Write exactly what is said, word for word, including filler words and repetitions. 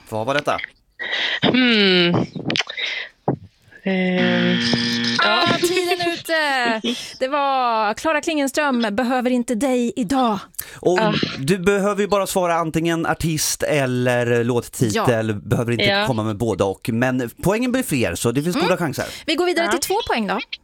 Vad var detta? Hmm. Eh, Ah, tiden är ute. Det var Klara Klingenström, Behöver inte dig idag. Och Ah. du behöver ju bara svara antingen artist eller låttitel. Behöver inte Ja. komma med båda och. Men poängen blir fler, så det finns goda chanser. Vi går vidare Ja. till två poäng då.